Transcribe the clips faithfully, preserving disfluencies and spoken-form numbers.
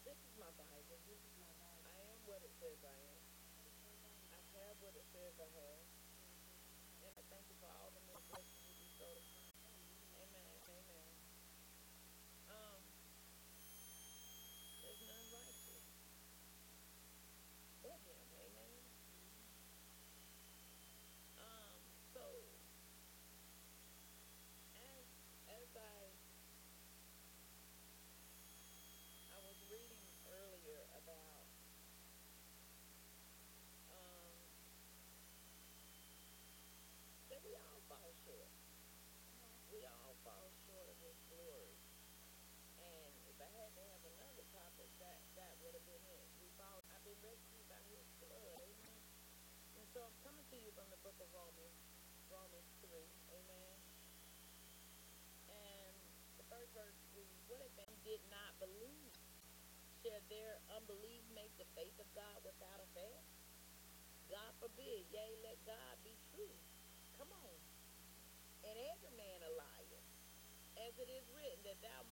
This is my Bible. This is my Bible. I am what it says I am. I have what it says I have. And I thank you for all the many blessings you bestowed upon me. Amen. Amen. Um, there's none righteous but him. Amen. Um, so as as I I was reading earlier about um that we all fall short. We all fall short of his glory. And if I had to have another topic, that that would have been it. We fall. I've been rescued by His blood. Amen. And so I'm coming to you from the book of Romans, Romans three. Amen. And the first verse reads, "What advantage did not believe? Shall their unbelief make the faith of God without effect? God forbid. Yea, let God be true. Come on, and every man a liar, as it is written that thou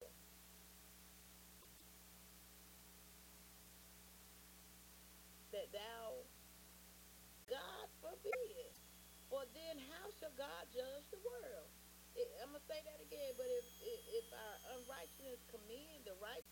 that thou God forbid. For then how shall God judge the world?" It, I'm gonna say that again. But if if, if our unrighteousness commend the right,